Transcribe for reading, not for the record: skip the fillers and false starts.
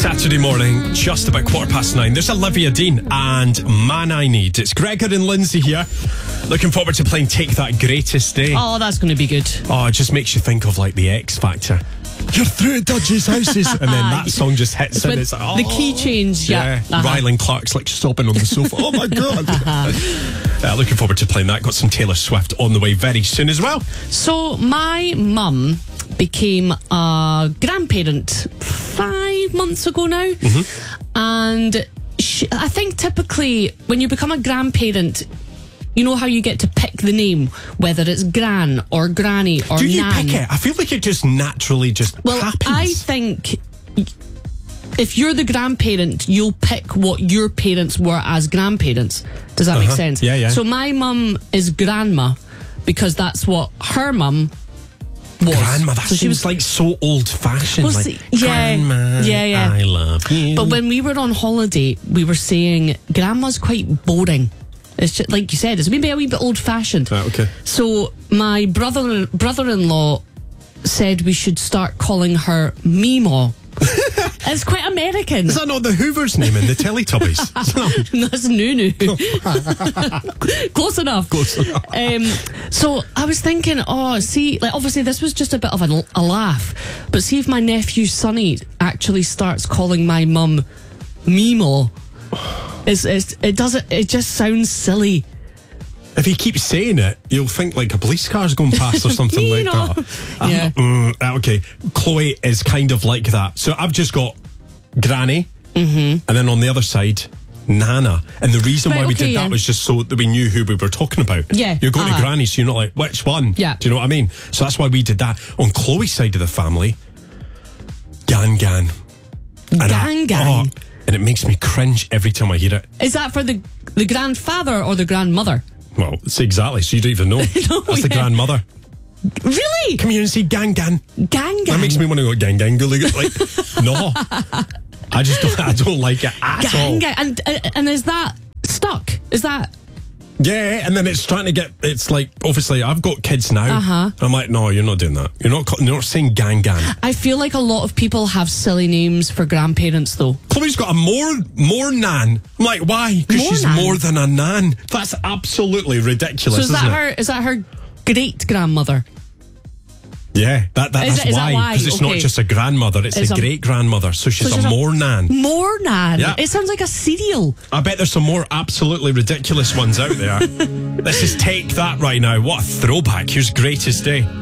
Saturday morning, just about 9:15. There's Olivia Dean and Man I Need. It's Gregor and Lindsay here. Looking forward to playing Take That Greatest Day. Oh, that's going to be good. Oh, it just makes you think of like the X Factor. You're through Dodge's houses. And then that song just hits and it's like, oh. The key change, yeah. Rylan Clark's like sobbing on the sofa. Oh my God. Looking forward to playing that. Got some Taylor Swift on the way very soon as well. So my mum became a grandparent 5 months ago now. Mm-hmm. And I think typically when you become a grandparent, you know how you get to pick the name, whether it's Gran or Granny or Nan. Do you pick it? I feel like it just naturally just happens. I think if you're the grandparent, you'll pick what your parents were as grandparents. Does that make sense? Yeah, yeah. So my mum is grandma because that's what her mum was. Grandma, that seems like so old-fashioned. Well, like, yeah, Grandma, yeah. I love you. But when we were on holiday, we were saying Grandma's quite boring. It's just, like you said, it's maybe a wee bit old-fashioned. Okay. So my brother-in-law said we should start calling her Meemaw. It's quite American. Is that not the Hoover's name in the Teletubbies? That's Nunu. Close enough. So I was thinking, like obviously this was just a bit of a laugh, but see if my nephew Sonny actually starts calling my mum Meemaw. It just sounds silly. If he keeps saying it, you'll think like a police car's going past or something like that. Yeah. Okay. Chloe is kind of like that. So I've just got Granny, and then on the other side, Nana. And the reason why we did that was just so that we knew who we were talking about. Yeah. You're going to Granny, so you're not like, which one? Yeah. Do you know what I mean? So that's why we did that. On Chloe's side of the family, Gan Gan. And it makes me cringe every time I hear it. Is that for the grandfather or the grandmother? Well, it's exactly, so you don't even know. That's the grandmother. Really? Come here and say Gang Gang. Gang Gang. That makes me want to go Gang Gang. Like, no. I don't like it at all. Gang. And is that stuck? Is that... Yeah, and then it's trying to get... It's like, obviously, I've got kids now. I'm like, no, you're not doing that. You're not saying Gang Gang. I feel like a lot of people have silly names for grandparents, though. Chloe's got a more nan. I'm like, why? Because she's more than a nan. That's absolutely ridiculous, So is that her great-grandmother? Yeah, that's why. Because it's not just a grandmother, it's a great-grandmother. So she's a more nan. More nan? Yeah. It sounds like a cereal. I bet there's some more absolutely ridiculous ones out there. This is Take That right now. What a throwback. Here's Greatest Day.